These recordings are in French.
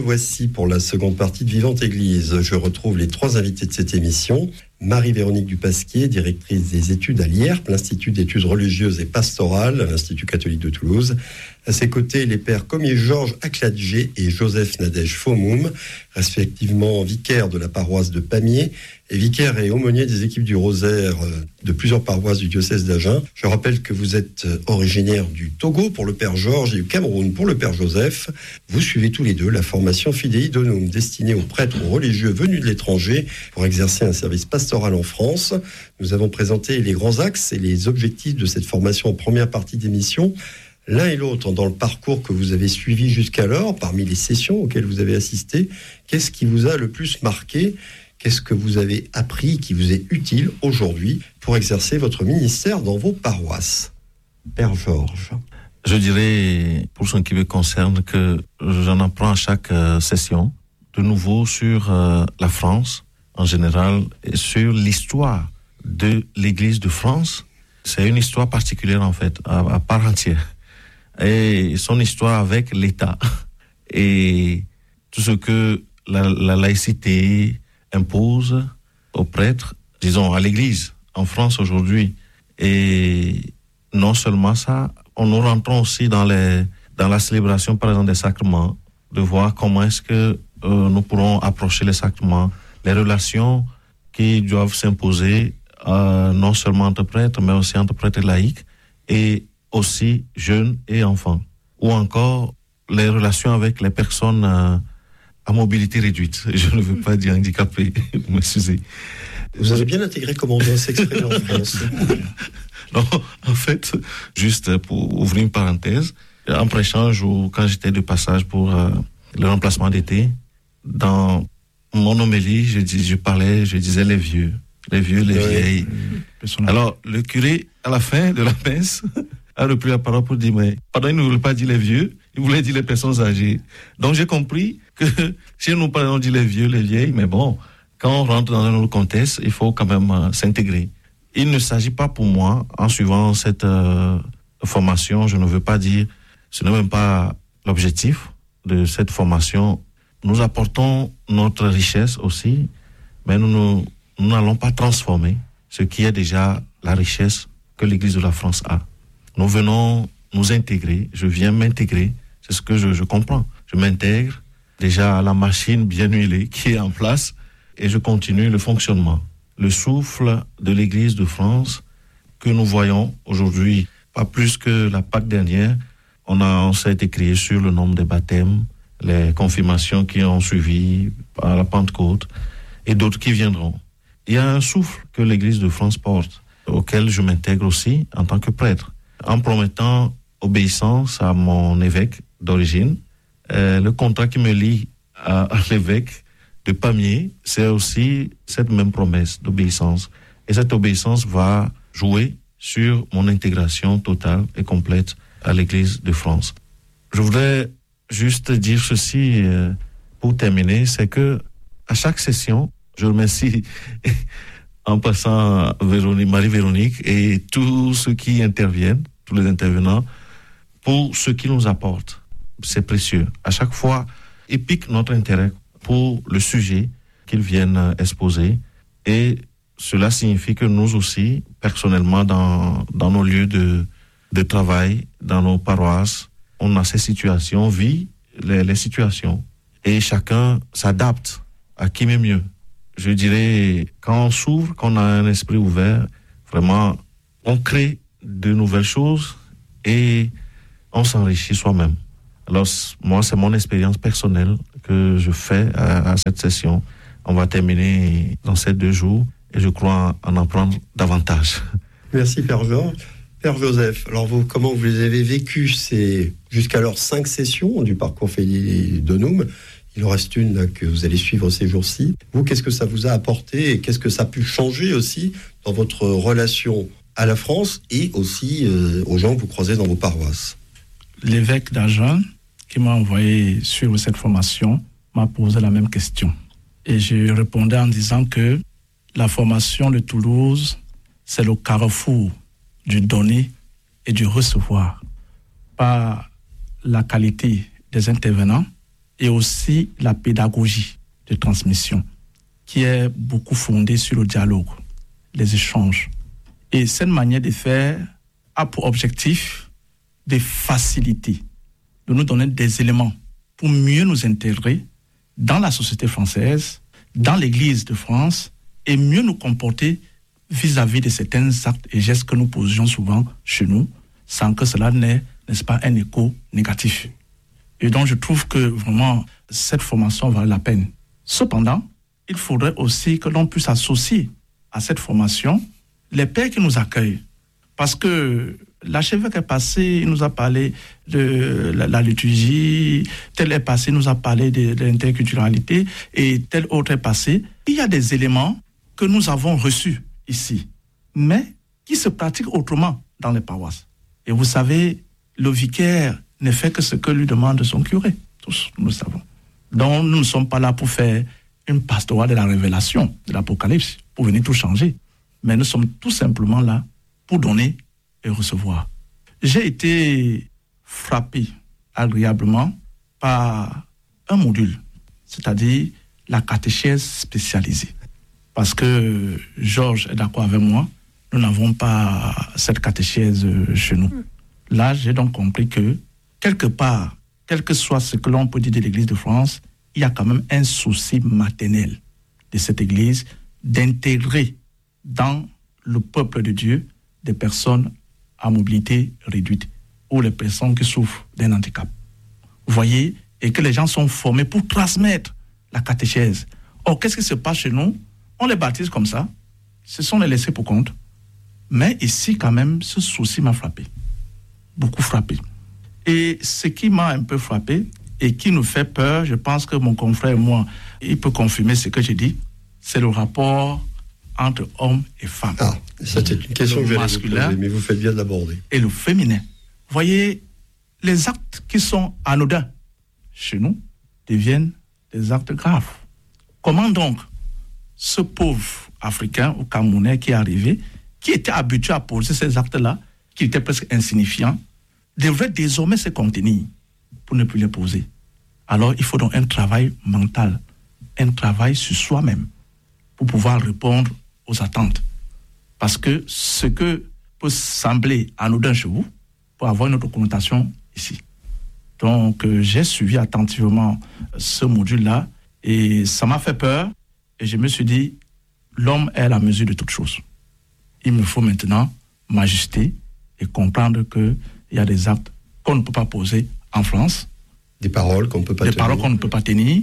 voici pour la seconde partie de Vivante Église. Je retrouve les 3 invités de cette émission. Marie-Véronique Dupasquier, directrice des études à l'IERP, l'Institut d'études religieuses et pastorales, à l'Institut catholique de Toulouse. À ses côtés, les pères commis Georges Akladjé et Joseph Nadège Fomoum, respectivement vicaires de la paroisse de Pamiers et vicaires et aumôniers des équipes du Rosaire de plusieurs paroisses du diocèse d'Agen. Je rappelle que vous êtes originaire du Togo pour le père Georges et du Cameroun pour le père Joseph. Vous suivez tous les deux la formation Fidei Donum, destinée aux prêtres ou religieux venus de l'étranger pour exercer un service pastoral en France. Nous avons présenté les grands axes et les objectifs de cette formation en première partie d'émission. L'un et l'autre, dans le parcours que vous avez suivi jusqu'alors, parmi les sessions auxquelles vous avez assisté, qu'est-ce qui vous a le plus marqué ? Qu'est-ce que vous avez appris qui vous est utile aujourd'hui pour exercer votre ministère dans vos paroisses ? Père Georges. Je dirais, pour ce qui me concerne, que j'en apprends à chaque session, de nouveau sur la France en général et sur l'histoire de l'Église de France. C'est une histoire particulière en fait, à part entière. Et son histoire avec l'État et tout ce que la laïcité impose aux prêtres, disons à l'Église en France aujourd'hui. Et non seulement ça, nous rentrons aussi dans la célébration par exemple des sacrements, de voir comment est-ce que nous pourrons approcher les sacrements, les relations qui doivent s'imposer non seulement entre prêtres, mais aussi entre prêtres et laïcs, et aussi jeunes et enfants. Ou encore les relations avec les personnes à mobilité réduite. Je ne veux pas dire handicapées, vous m'excusez. Vous avez bien intégré comment on doit s'exprimer en France. Non, en fait, juste pour ouvrir une parenthèse, en pré-échange ou quand j'étais de passage pour le remplacement d'été, dans mon homélie, je disais les vieux, les vieilles. Alors, le curé, à la fin de la messe, a repris la parole pour dire, mais pendant qu'il ne voulait pas dire les vieux, il voulait dire les personnes âgées. Donc, j'ai compris que chez nous, on dit les vieux, les vieilles, mais bon, quand on rentre dans un autre contexte, il faut quand même s'intégrer. Il ne s'agit pas pour moi, en suivant cette formation, je ne veux pas dire, ce n'est même pas l'objectif de cette formation. Nous apportons notre richesse aussi, mais nous n'allons pas transformer ce qui est déjà la richesse que l'Église de la France a. Nous venons nous intégrer, je viens m'intégrer, c'est ce que je comprends. Je m'intègre déjà à la machine bien huilée qui est en place et je continue le fonctionnement. Le souffle de l'Église de France que nous voyons aujourd'hui, pas plus que la Pâque dernière, on s'est été créé sur le nombre des baptêmes, les confirmations qui ont suivi à la Pentecôte et d'autres qui viendront. Il y a un souffle que l'Église de France porte, auquel je m'intègre aussi en tant que prêtre, en promettant obéissance à mon évêque d'origine. Le contrat qui me lie à l'évêque de Pamiers, c'est aussi cette même promesse d'obéissance. Et cette obéissance va jouer sur mon intégration totale et complète à l'Église de France. Je voudrais juste dire ceci pour terminer, c'est que à chaque session, je remercie en passant Marie-Véronique et tous ceux qui interviennent, tous les intervenants, pour ce qu'ils nous apportent. C'est précieux. À chaque fois, ils piquent notre intérêt pour le sujet qu'ils viennent exposer. Et cela signifie que nous aussi, personnellement, dans nos lieux de travail, dans nos paroisses, on a ces situations, on vit les situations. Et chacun s'adapte à qui m'est mieux. Je dirais, quand on s'ouvre, quand on a un esprit ouvert, vraiment, on crée de nouvelles choses et on s'enrichit soi-même. Alors, moi, c'est mon expérience personnelle que je fais à cette session. On va terminer dans ces 2 jours et je crois en apprendre davantage. Merci, Père Georges. Père Joseph, alors comment vous les avez vécues ces jusqu'alors 5 sessions du parcours Fidei Donum? Il en reste une là, que vous allez suivre ces jours-ci. Vous, qu'est-ce que ça vous a apporté et qu'est-ce que ça a pu changer aussi dans votre relation à la France et aussi aux gens que vous croisez dans vos paroisses? L'évêque d'Agen, qui m'a envoyé suivre cette formation, m'a posé la même question. Et je répondais en disant que la formation de Toulouse, c'est le carrefour du donner et du recevoir. Par la qualité des intervenants et aussi la pédagogie de transmission, qui est beaucoup fondée sur le dialogue, les échanges. Et cette manière de faire a pour objectif de faciliter, de nous donner des éléments pour mieux nous intégrer dans la société française, dans l'Église de France, et mieux nous comporter vis-à-vis de certains actes et gestes que nous posions souvent chez nous, sans que cela n'ait, n'est-ce pas, un écho négatif. Et donc je trouve que vraiment cette formation vaut la peine. Cependant, il faudrait aussi que l'on puisse associer à cette formation les pères qui nous accueillent. Parce que l'archevêque est passé, il nous a parlé de la liturgie, tel est passé, il nous a parlé de l'interculturalité, et tel autre est passé. Il y a des éléments que nous avons reçus ici, mais qui se pratiquent autrement dans les paroisses. Et vous savez, le vicaire ne fait que ce que lui demande son curé. Tous, nous le savons. Donc, nous ne sommes pas là pour faire une pastorale de la révélation, de l'Apocalypse, pour venir tout changer. Mais nous sommes tout simplement là pour donner et recevoir. J'ai été frappé agréablement par un module, c'est-à-dire la catéchèse spécialisée. Parce que Georges est d'accord avec moi, nous n'avons pas cette catéchèse chez nous. Là, j'ai donc compris que, quelque part, quel que soit ce que l'on peut dire de l'Église de France, il y a quand même un souci maternel de cette Église d'intégrer dans le peuple de Dieu des personnes à mobilité réduite ou les personnes qui souffrent d'un handicap. Vous voyez, et que les gens sont formés pour transmettre la catéchèse. Or, qu'est-ce qui se passe chez nous? On les baptise comme ça, ce sont les laissés pour compte. Mais ici, quand même, ce souci m'a frappé, beaucoup frappé. Et ce qui m'a un peu frappé et qui nous fait peur, je pense que mon confrère et moi, il peut confirmer ce que j'ai dit, c'est le rapport entre hommes et femmes. Ah, c'était une question que je vais vous poser, mais vous faites bien de l'aborder. Et le féminin. Vous voyez, les actes qui sont anodins chez nous deviennent des actes graves. Comment donc ce pauvre Africain ou Camerounais qui est arrivé, qui était habitué à poser ces actes-là, qui étaient presque insignifiants, devrait désormais se contenir pour ne plus les poser? Alors, il faut donc un travail mental, un travail sur soi-même pour pouvoir répondre aux attentes. Parce que ce que peut sembler anodin chez vous peut avoir une autre connotation ici. Donc, j'ai suivi attentivement ce module-là et ça m'a fait peur et je me suis dit, l'homme est à la mesure de toutes choses. Il me faut maintenant m'ajuster et comprendre qu'il y a des actes qu'on ne peut pas poser en France. Des paroles qu'on ne peut pas tenir. Des paroles qu'on ne peut pas tenir.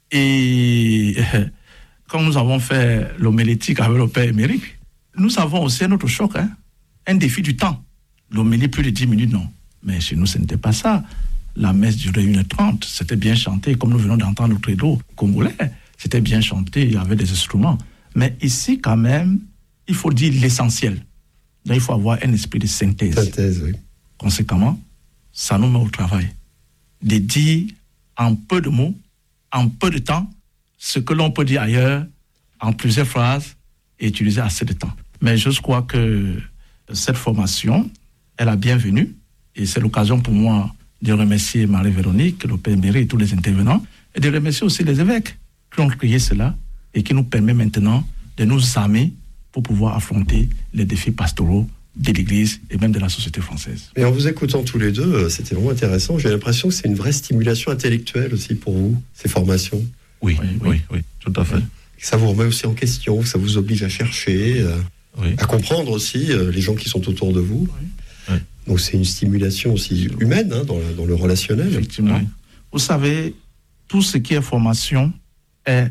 Et quand nous avons fait l'homélétique avec le Père émérite, nous avons aussi un autre choc, un défi du temps. L'homélie, plus de 10 minutes, non. Mais chez nous, ce n'était pas ça. La messe durait 1h30, c'était bien chanté, comme nous venons d'entendre le credo congolais. C'était bien chanté, il y avait des instruments. Mais ici, quand même, il faut dire l'essentiel. Donc, il faut avoir un esprit de synthèse. Synthèse, oui. Conséquemment, ça nous met au travail. De dire en peu de mots, en peu de temps, ce que l'on peut dire ailleurs, en plusieurs phrases, et utiliser assez de temps. Mais je crois que cette formation est la bienvenue, et c'est l'occasion pour moi de remercier Marie-Véronique, le Père Méry et tous les intervenants, et de remercier aussi les évêques qui ont créé cela et qui nous permet maintenant de nous armer pour pouvoir affronter les défis pastoraux de l'Église et même de la société française. Et en vous écoutant tous les deux, c'était vraiment intéressant. J'ai l'impression que c'est une vraie stimulation intellectuelle aussi pour vous, ces formations. Oui, tout à fait. Ça vous remet aussi en question, ça vous oblige à chercher, à comprendre aussi les gens qui sont autour de vous. Oui. Donc c'est une stimulation aussi humaine dans le relationnel. Effectivement. Oui. Vous savez, tout ce qui est formation